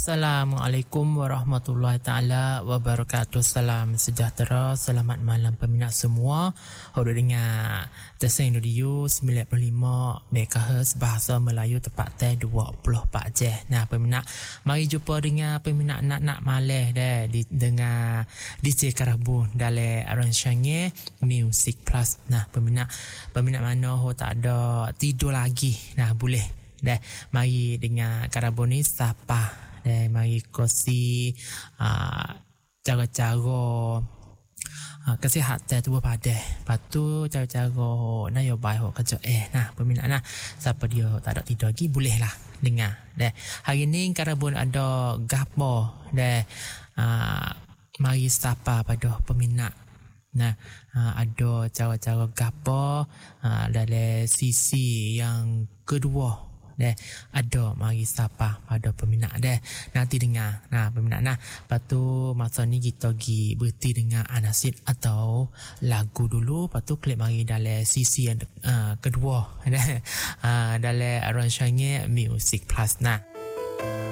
Assalamualaikum warahmatullahi ta'ala wabarakatuh. Salam sejahtera, selamat malam peminat semua. Hodok dengar Teseng Radio 95 MHz Bahasa Melayu tepat 24 jam. Nah peminat, mari jumpa dengan peminat nak maleh deh dengan DJ Karabun dalam rancangan Music Plus. Nah peminat mana tak ada tidur lagi, nah boleh dah mari dengan Karabun ni sapa. Mari kongsi cara-cara kesihatan tubuh badan. Lepas tu cara-cara nayobai kerja. Nah peminat nah, siapa dia tak ada tidur lagi boleh lah dengar. Hari ni Karabun ada gapo mari sapa pada peminat. Nah ada cara-cara gapo dalam sisi yang kedua. Ada mari sapa pada peminat nanti dengar. Nah peminat nah, lepas tu masa ni kita pergi berhenti dengan anasid atau lagu dulu, lepas tu klik mari dalam sisi yang kedua dalam rancangan Music Plus. Nah